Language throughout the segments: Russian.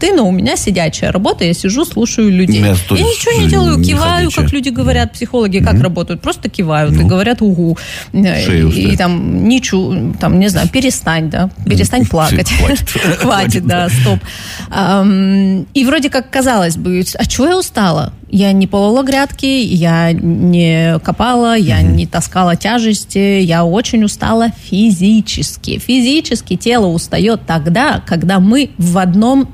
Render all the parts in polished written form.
пустоты, но у меня сидячая работа, я сижу, слушаю людей. Я ничего не делаю, киваю, как люди говорят, психологи как работают, просто кивают и говорят «угу». И там ничего, там, не знаю, перестань плакать. Хватит, да, стоп. И вроде как казалось бы, а чего я устала? Я не полола грядки, я не копала, я не таскала тяжести, я очень устала физически. Физически тело устает тогда, когда мы в одном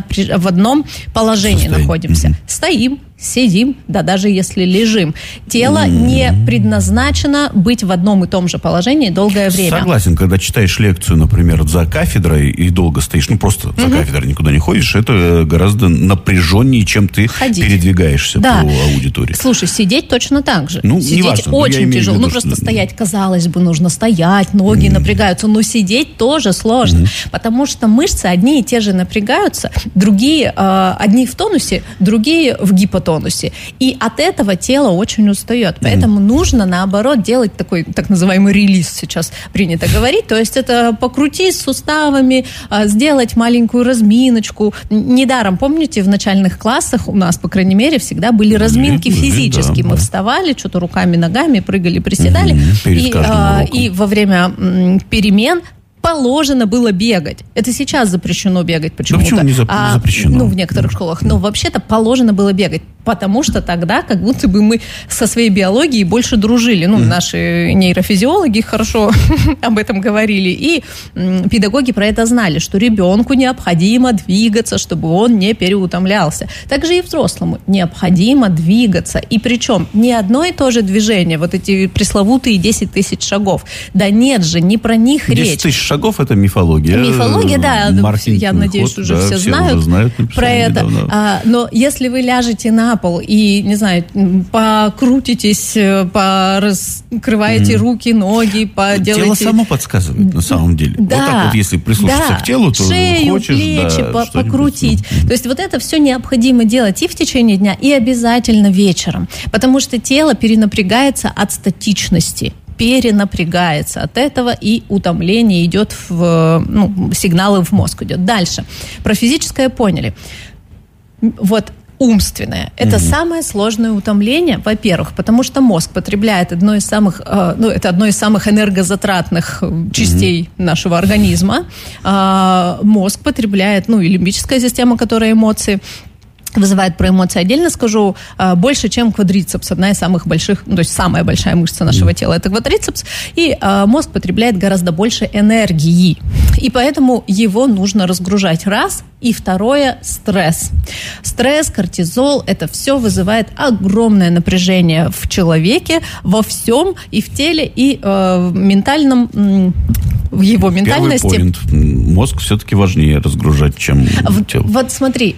положении находимся. Стоим, сидим, да даже если лежим. Тело не предназначено быть в одном и том же положении долгое время. Согласен, когда читаешь лекцию, например, за кафедрой и долго стоишь, просто за кафедрой никуда не ходишь, это гораздо напряженнее, чем ты передвигаешься по аудитории. Слушай, сидеть точно так же. Сидеть неважно, очень тяжело. Просто стоять, казалось бы, нужно стоять, ноги напрягаются, но сидеть тоже сложно, потому что мышцы одни и те же напрягаются, другие, одни в тонусе, другие в гипотонусе. И от этого тело очень устает. Поэтому нужно, наоборот, делать такой так называемый релиз, сейчас принято говорить. То есть это покрутить суставами, сделать маленькую разминочку. Недаром, помните, в начальных классах у нас, по крайней мере, всегда были разминки физические. Мы вставали, что-то руками, ногами, прыгали, приседали. И во время перемен положено было бегать. Это сейчас запрещено бегать почему-то. Почему не запрещено? В некоторых школах. Но вообще-то положено было бегать. Потому что тогда как будто бы мы со своей биологией больше дружили. Наши нейрофизиологи хорошо об этом говорили. И педагоги про это знали, что ребенку необходимо двигаться, чтобы он не переутомлялся. Также и взрослому необходимо двигаться. И причем не одно и то же движение, вот эти пресловутые 10 тысяч шагов. Да нет же, не про них 10 речь. 10 тысяч шагов – это мифология. Мифология, да. Я надеюсь, уже все знают про это. Но если вы ляжете на пол и, не знаю, покрутитесь, пораскрываете руки, ноги, поделаете... Тело само подсказывает, на самом деле. Да, вот так вот, если прислушаться к телу, то шею, хочешь, плечи покрутить. То есть вот это все необходимо делать и в течение дня, и обязательно вечером. Потому что тело перенапрягается от статичности. Перенапрягается от этого, и утомление идет сигналы в мозг идет. Дальше. Про физическое поняли. Вот умственное. Это самое сложное утомление, во-первых, потому что мозг потребляет это одно из самых энергозатратных частей нашего организма. Мозг потребляет, и лимбическая система, которая эмоции вызывает, про эмоции отдельно скажу, больше, чем квадрицепс. Одна из самых больших, то есть самая большая мышца нашего тела – это квадрицепс. И мозг потребляет гораздо больше энергии. И поэтому его нужно разгружать. Раз. И второе – стресс. Стресс, кортизол – это все вызывает огромное напряжение в человеке, во всем, и в теле, и в ментальном, в его ментальности. Первый поинт. Мозг все-таки важнее разгружать, чем тело. Вот смотри,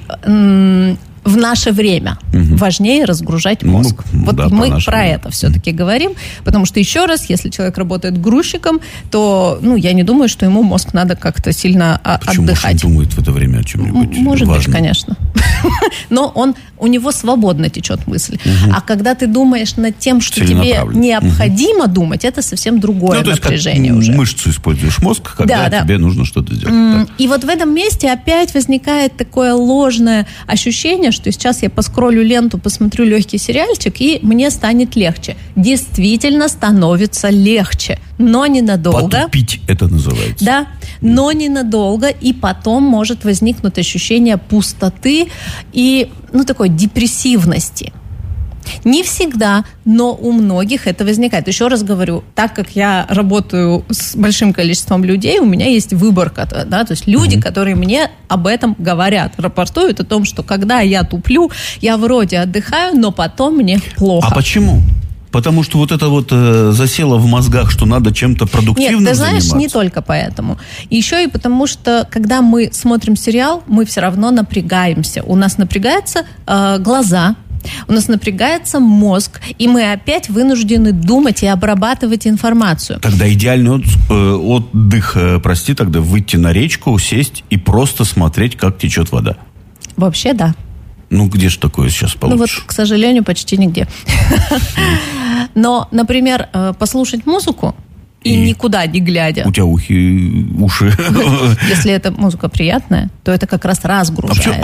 в наше время важнее разгружать мозг. Мы про это все-таки говорим, потому что, еще раз, если человек работает грузчиком, то, я не думаю, что ему мозг надо как-то сильно отдыхать. Почему он думает в это время о чем-нибудь Может важном? быть, конечно. Но у него свободно течет мысль. А когда ты думаешь над тем, что тебе необходимо думать, это совсем другое напряжение уже. Мышцу используешь мозг, когда тебе нужно что-то сделать. И вот в этом месте опять возникает такое ложное ощущение, что сейчас я поскроллю ленту, посмотрю легкий сериальчик, и мне станет легче. Действительно становится легче, но ненадолго. Потупить это называется. Да, но ненадолго, и потом может возникнуть ощущение пустоты и, такой депрессивности. Не всегда, но у многих это возникает. Еще раз говорю, так как я работаю с большим количеством людей, у меня есть выборка, да, то есть люди, которые мне об этом говорят, рапортуют о том, что когда я туплю, я вроде отдыхаю, но потом мне плохо. А почему? Потому что вот это засело в мозгах, что надо чем-то продуктивным заниматься. Нет, ты знаешь, не только поэтому. Еще и потому, что когда мы смотрим сериал, мы все равно напрягаемся. У нас напрягаются глаза, у нас напрягается мозг, и мы опять вынуждены думать и обрабатывать информацию. Тогда идеальный отдых, тогда выйти на речку, сесть и просто смотреть, как течет вода. Вообще, да. Где же такое сейчас получишь? К сожалению, почти нигде. Но, например, послушать музыку и никуда не глядя. У тебя уши. Если эта музыка приятная, то это как раз разгружает.